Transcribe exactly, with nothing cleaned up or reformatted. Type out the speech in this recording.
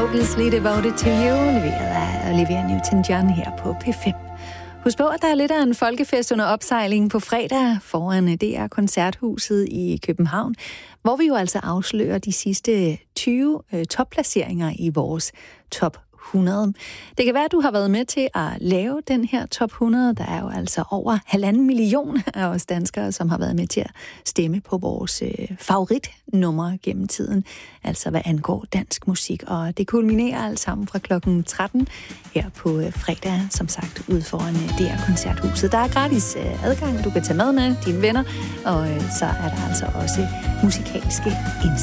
Obviously Devoted to You, leveret af Olivia Newton-John her på P fem. Husk på, at der er lidt af en folkefest under opsejling på fredag foran D R Koncerthuset i København, hvor vi jo altså afslører de sidste tyve øh, topplaceringer i vores top hundrede. Det kan være, at du har været med til at lave den her top hundrede. Der er jo altså over halvanden million af os danskere, som har været med til at stemme på vores øh, favoritnumre gennem tiden. Altså hvad angår dansk musik. Og det kulminerer alt sammen fra klokken tretten her på øh, fredag, som sagt, ude foran øh, D R Koncerthuset. Der er gratis øh, adgang, du kan tage med med dine venner, og øh, så er der altså også musikalske indsatser.